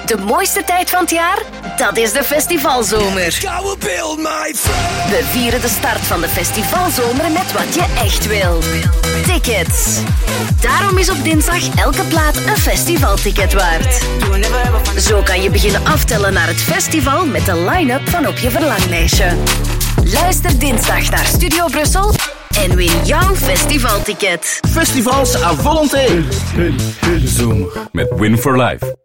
De mooiste tijd van het jaar? Dat is de festivalzomer. We vieren de start van de festivalzomer met wat je echt wil. Tickets. Daarom is op dinsdag elke plaat een festivalticket waard. Zo kan je beginnen aftellen naar het festival met de line-up van op je verlanglijstje. Luister dinsdag naar Studio Brussel en win jouw festivalticket. Festivals à volonté. Zomer met Win for Life.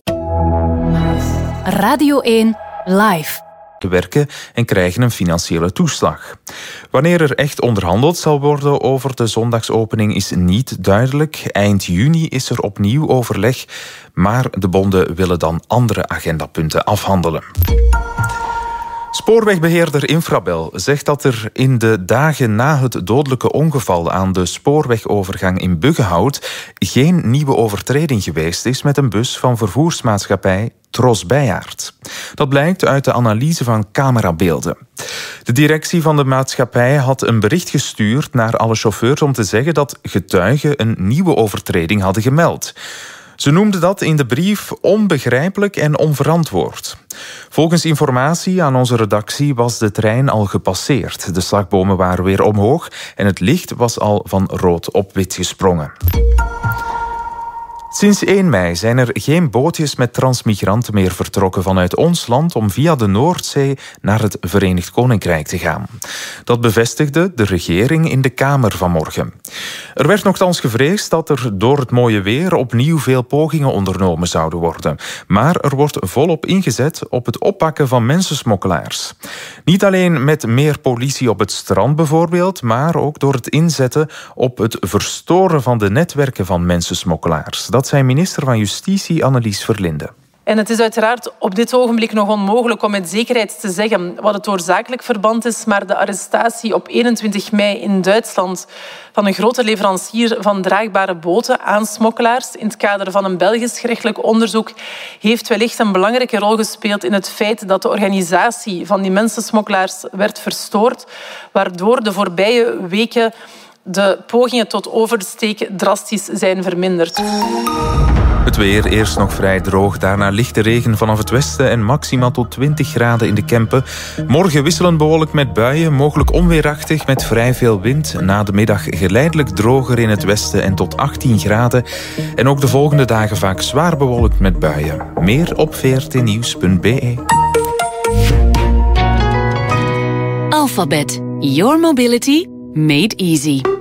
Radio 1 Live. Werken en krijgen een financiële toeslag. Wanneer er echt onderhandeld zal worden over de zondagsopening is niet duidelijk. Eind juni is er opnieuw overleg, maar de bonden willen dan andere agendapunten afhandelen. Spoorwegbeheerder Infrabel zegt dat er in de dagen na het dodelijke ongeval aan de spoorwegovergang in Buggenhout geen nieuwe overtreding geweest is met een bus van vervoersmaatschappij Tros Bijaard. Dat blijkt uit de analyse van camerabeelden. De directie van de maatschappij had een bericht gestuurd naar alle chauffeurs om te zeggen dat getuigen een nieuwe overtreding hadden gemeld. Ze noemden dat in de brief onbegrijpelijk en onverantwoord. Volgens informatie aan onze redactie was de trein al gepasseerd. De slagbomen waren weer omhoog en het licht was al van rood op wit gesprongen. Sinds 1 mei zijn er geen bootjes met transmigranten meer vertrokken vanuit ons land om via de Noordzee naar het Verenigd Koninkrijk te gaan. Dat bevestigde de regering in de Kamer vanmorgen. Er werd nochtans gevreesd dat er door het mooie weer opnieuw veel pogingen ondernomen zouden worden. Maar er wordt volop ingezet op het oppakken van mensensmokkelaars. Niet alleen met meer politie op het strand bijvoorbeeld, maar ook door het inzetten op het verstoren van de netwerken van mensensmokkelaars. Dat zei minister van Justitie Annelies Verlinde. En het is uiteraard op dit ogenblik nog onmogelijk om met zekerheid te zeggen wat het oorzakelijk verband is, maar de arrestatie op 21 mei in Duitsland van een grote leverancier van draagbare boten aan smokkelaars in het kader van een Belgisch gerechtelijk onderzoek heeft wellicht een belangrijke rol gespeeld in het feit dat de organisatie van die mensensmokkelaars werd verstoord, waardoor de voorbije weken de pogingen tot oversteek drastisch zijn verminderd. Het weer, eerst nog vrij droog, daarna lichte regen vanaf het westen en maximaal tot 20 graden in de Kempen. Morgen wisselend bewolkt met buien, mogelijk onweerachtig met vrij veel wind. Na de middag geleidelijk droger in het westen en tot 18 graden. En ook de volgende dagen vaak zwaar bewolkt met buien. Meer op vrtnieuws.be. Alphabet. Your mobility made easy.